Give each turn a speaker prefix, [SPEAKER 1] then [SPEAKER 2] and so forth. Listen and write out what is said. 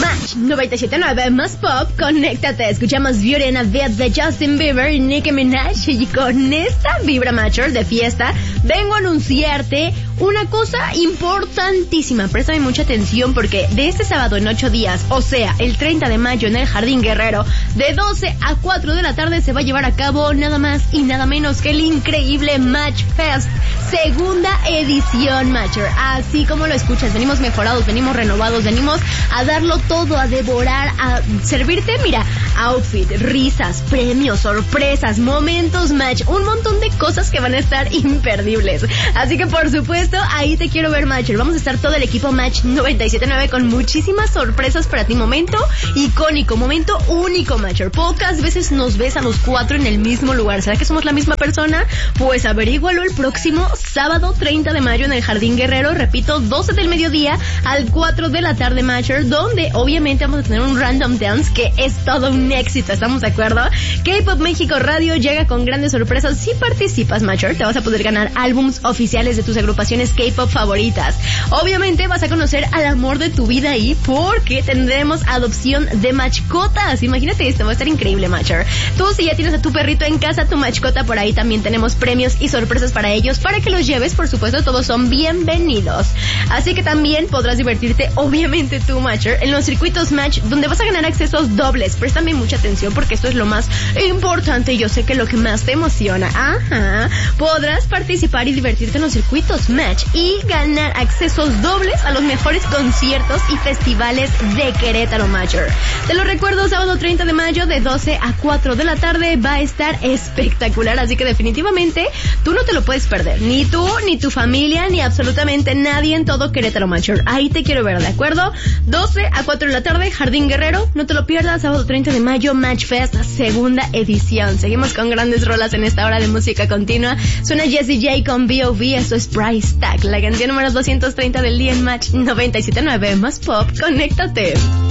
[SPEAKER 1] Match 97.9 más pop, conéctate. Escuchamos Beauty and a Beat de Justin Bieber y Nicki Minaj. Y con esta vibra matcher de fiesta, vengo a anunciarte una cosa importantísima. Préstame mucha atención porque de este sábado en 8 días, o sea, el 30 de mayo en el Jardín Guerrero, de 12 a 4 de la tarde se va a llevar a cabo nada más y nada menos que el increíble Match Fest, segunda edición Matcher. Así como lo escuchas, venimos mejorados, venimos renovados, venimos a darlo todo, a devorar, a servirte, mira, outfit, risas, premios, sorpresas, momentos Match, un montón de cosas que van a estar imperdibles. Así que por supuesto, ahí te quiero ver, Matcher. Vamos a estar todo el equipo Match 97.9 con muchísimas sorpresas para ti. Momento icónico, momento único, Matcher. Pocas veces nos ves a los 4 en el mismo lugar. ¿Será que somos la misma persona? Pues averígualo el próximo sábado 30 de mayo en el Jardín Guerrero, repito, 12 del mediodía al 4 de la tarde, Matcher, donde obviamente vamos a tener un random dance que es todo un éxito, ¿estamos de acuerdo? K-Pop México Radio llega con grandes sorpresas. Si participas, Matcher, te vas a poder ganar álbums oficiales de tus agrupaciones K-Pop favoritas. Obviamente vas a conocer al amor de tu vida ahí, porque tendremos adopción de mascotas. Imagínate esto, va a estar increíble, Matcher. Tú, si ya tienes a tu perrito en casa, tu mascota por ahí, también tenemos premios y sorpresas para ellos, para que los lleves, por supuesto, todos son bienvenidos. Así que también podrás divertirte, obviamente tú, Matcher, en los circuitos Match, donde vas a ganar accesos dobles. Préstame mucha atención porque esto es lo más importante y yo sé que lo que más te emociona. Ajá. Podrás participar y divertirte en los circuitos Match y ganar accesos dobles a los mejores conciertos y festivales de Querétaro, Matcher. Te lo recuerdo, sábado 30 de mayo de 12 a 4 de la tarde va a estar espectacular, así que definitivamente tú no te lo puedes perder. Ni tú, ni tu familia, ni absolutamente nadie en todo Querétaro, Matcher. Ahí te quiero ver, ¿de acuerdo? 12 a 4 de la tarde, Jardín Guerrero, no te lo pierdas, sábado 30 de mayo, Match Fest, segunda edición. Seguimos con grandes rolas en esta hora de música continua. Suena Jessie J con B.O.B., esto es Price Tag, la canción número 230 del día en Match 97.9 más pop, conéctate.